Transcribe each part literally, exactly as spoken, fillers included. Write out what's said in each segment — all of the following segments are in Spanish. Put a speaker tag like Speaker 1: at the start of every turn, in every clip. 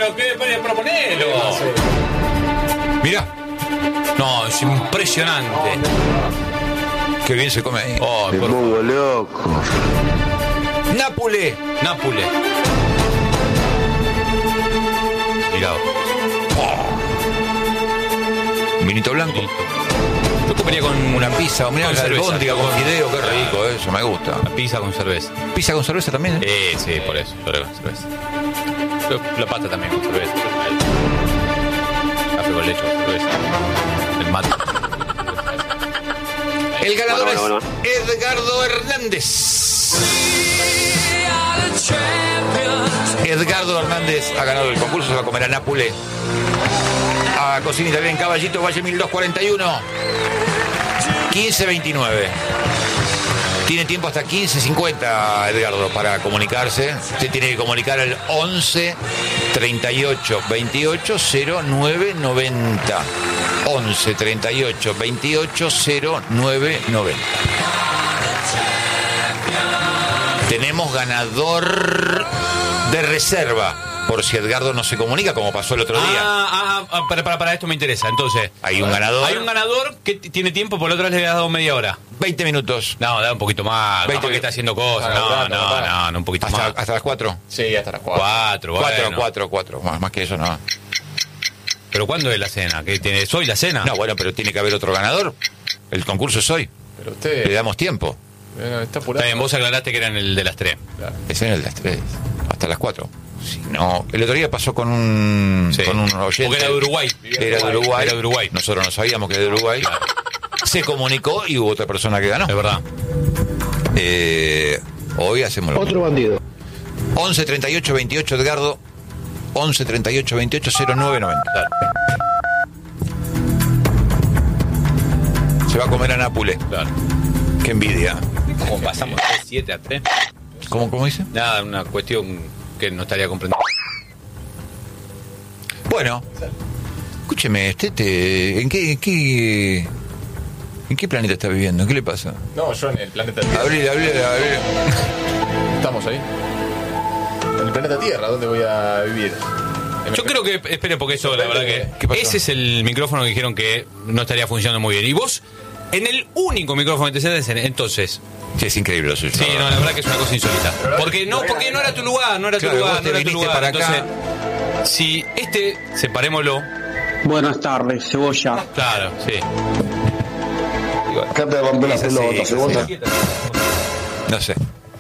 Speaker 1: pero ¿qué? Proponelo.
Speaker 2: Mirá.
Speaker 1: No, es impresionante.
Speaker 2: Qué bien se come ahí.
Speaker 1: Oh,
Speaker 3: Me
Speaker 1: por...
Speaker 3: pongo loco.
Speaker 2: Nápole.
Speaker 1: Nápole. Mirá.
Speaker 2: Oh. Vinito blanco.
Speaker 1: Yo comería con
Speaker 2: Una pizza, mirá,
Speaker 1: con
Speaker 2: la
Speaker 1: cerveza.
Speaker 2: albóndiga con fideo, qué rico, eso me gusta.
Speaker 1: Una pizza con cerveza.
Speaker 2: Pizza con cerveza también, ¿eh?
Speaker 1: Eh, sí, por eso. Yo con cerveza. Yo, la pasta también con cerveza. Café con leche con cerveza. El mate.
Speaker 2: El ganador
Speaker 3: Bueno, bueno,
Speaker 2: es Edgardo Hernández. Edgardo Hernández ha ganado el concurso, se va a comer a Nápole. A Cocina Italiana en Caballito, Valle mil doscientos cuarenta y uno. quince veintinueve. Tiene tiempo hasta quince cincuenta, Edgardo, para comunicarse. Usted tiene que comunicar al once treinta y ocho veintiocho cero nueve noventa. once treinta y ocho veintiocho cero nueve noventa. Tenemos ganador de reserva. Por si Edgardo no se comunica, como pasó el otro día.
Speaker 1: Ah, ah, para, para, para esto me interesa. Entonces,
Speaker 2: Hay un ganador.
Speaker 1: hay un ganador que t- tiene tiempo, por la otra vez le habías dado media hora.
Speaker 2: veinte minutos.
Speaker 1: No, da un poquito más.
Speaker 2: veinte
Speaker 1: Porque está haciendo cosas.
Speaker 4: Para,
Speaker 1: No,
Speaker 4: para,
Speaker 1: no,
Speaker 4: para.
Speaker 1: no, no, un poquito
Speaker 2: Hasta,
Speaker 1: más.
Speaker 2: hasta las cuatro.
Speaker 4: Sí, hasta las cuatro.
Speaker 1: Cuatro, bueno.
Speaker 2: Cuatro, cuatro, cuatro. Más, más que eso no.
Speaker 1: Pero ¿cuándo es la cena? ¿Qué tiene? ¿Es hoy la cena?
Speaker 2: No, bueno, pero tiene que haber otro ganador. El concurso es hoy.
Speaker 4: Pero
Speaker 2: Le
Speaker 4: usted
Speaker 2: damos tiempo.
Speaker 4: eh, está apurado.
Speaker 1: Está bien, vos aclaraste que eran el de las tres.
Speaker 4: Claro.
Speaker 2: Es en el de las tres. Hasta las cuatro. Si no, el otro día pasó con un,
Speaker 1: Sí.
Speaker 2: con un oyente.
Speaker 1: Porque era de Uruguay.
Speaker 2: Era de Uruguay.
Speaker 1: Era de Uruguay.
Speaker 2: Nosotros no sabíamos que era de Uruguay. Se comunicó y hubo otra persona que ganó.
Speaker 1: Es verdad.
Speaker 2: Eh, hoy hacemos lo
Speaker 3: Otro bandido.
Speaker 2: once treinta y ocho veintiocho, Edgardo. once treinta y ocho veintiocho cero nueve noventa. Se va a comer a Nápole.
Speaker 1: Claro.
Speaker 2: Qué envidia.
Speaker 1: ¿Cómo pasamos de siete a tres?
Speaker 2: ¿Cómo, cómo dice?
Speaker 1: Nada, una cuestión que no estaría comprendiendo.
Speaker 2: Bueno, escúcheme, este te, ¿en qué, en qué, en qué planeta está viviendo? ¿Qué le pasa?
Speaker 4: No, yo en el planeta Tierra.
Speaker 2: Abrile, abrile, abrile.
Speaker 4: Estamos ahí. En el planeta Tierra, ¿dónde voy a vivir?
Speaker 1: Yo creo que, espere, porque eso, la verdad que...
Speaker 2: ¿Qué pasó?
Speaker 1: Ese es el micrófono que dijeron que no estaría funcionando muy bien. Y vos, en el único micrófono que te sientas, entonces...
Speaker 2: Sí, es increíble lo suyo.
Speaker 1: Sí, no, la verdad que es una cosa insólita. Porque no, porque no era tu lugar, no era tu
Speaker 2: Claro,
Speaker 1: lugar,
Speaker 2: vos te
Speaker 1: no era tu
Speaker 2: viniste
Speaker 1: lugar.
Speaker 2: para acá.
Speaker 1: Entonces, si este, separémoslo,
Speaker 5: Buenas tardes, cebolla.
Speaker 1: claro, sí.
Speaker 3: Acá te rompe la
Speaker 2: Es así,
Speaker 3: pelota,
Speaker 2: es
Speaker 3: cebolla.
Speaker 2: así. No sé.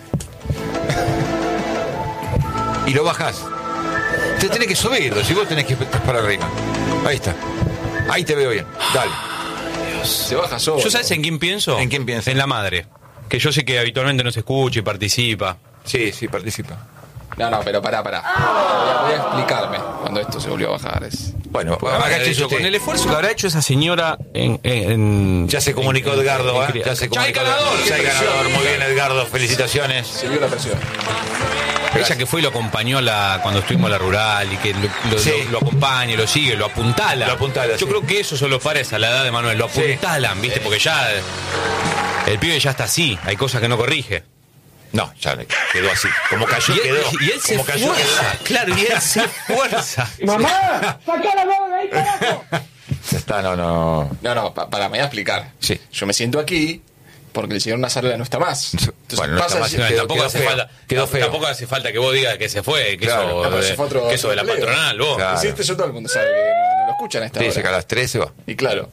Speaker 2: Y lo bajás. Te tenés que subirlo, si vos tenés que estar para arriba. Ahí está. Ahí te veo bien. Dale.
Speaker 4: Se baja solo.
Speaker 1: ¿Yo sabes en quién pienso?
Speaker 2: ¿En quién piensas?
Speaker 1: En la madre. Que yo sé que habitualmente no se escucha y participa.
Speaker 2: Sí, sí, participa.
Speaker 4: No, no, pero pará, pará. Voy a, voy a explicarme cuando esto se volvió a bajar. Es...
Speaker 2: Bueno,
Speaker 1: Habrá
Speaker 2: agáchese
Speaker 1: hecho,
Speaker 2: usted.
Speaker 1: con el esfuerzo que habrá hecho esa señora en... en- en-
Speaker 2: Ya se comunicó
Speaker 1: en-
Speaker 2: Edgardo,
Speaker 1: en-
Speaker 2: ¿eh?
Speaker 1: en-
Speaker 2: Ya se
Speaker 1: Ya hay
Speaker 2: comunicó.
Speaker 1: ganador.
Speaker 2: Ya hay
Speaker 1: qué
Speaker 2: ganador.
Speaker 1: presión.
Speaker 2: Muy bien, Edgardo. Felicitaciones.
Speaker 4: Se vio la presión.
Speaker 1: Ella que fue y lo acompañó a la, cuando estuvimos en la rural y que lo, lo-
Speaker 2: Sí.
Speaker 1: lo- lo acompaña, lo sigue, lo apuntala.
Speaker 2: Lo apuntala,
Speaker 1: Yo
Speaker 2: sí.
Speaker 1: creo que eso son los padres a la edad de Manuel, lo
Speaker 2: Sí.
Speaker 1: apuntalan, ¿viste? Porque ya el pibe ya está así, hay cosas que no corrige.
Speaker 2: No, ya quedó así. Como cayó,
Speaker 1: Y él,
Speaker 2: quedó.
Speaker 1: y él se
Speaker 2: Como cayó,
Speaker 1: fuerza,
Speaker 2: quedó.
Speaker 1: claro, y él se fuerza.
Speaker 5: ¡Mamá! ¡Sacá la mano de ahí, carajo!
Speaker 2: Ya está, no, no.
Speaker 4: No, no, pa- para, me voy a explicar.
Speaker 2: Sí.
Speaker 4: Yo me siento aquí porque el señor Nazarela no está más. Entonces,
Speaker 2: Bueno, no
Speaker 4: pasa
Speaker 2: está más,
Speaker 4: el-
Speaker 1: No,
Speaker 2: Quedó-
Speaker 1: tampoco
Speaker 2: quedó
Speaker 1: hace
Speaker 2: feo,
Speaker 1: falta,
Speaker 2: quedó feo.
Speaker 1: tampoco hace falta que vos digas que se fue, que
Speaker 2: Claro.
Speaker 1: eso,
Speaker 4: No, pero
Speaker 1: de,
Speaker 4: se fue otro-
Speaker 1: que eso de la
Speaker 4: otro empleo.
Speaker 1: patronal, vos.
Speaker 2: Claro.
Speaker 4: Sí, este yo todo el mundo sabe que no, no lo escuchan a esta
Speaker 2: Dice
Speaker 4: hora.
Speaker 2: que a las tres se va.
Speaker 4: Y claro,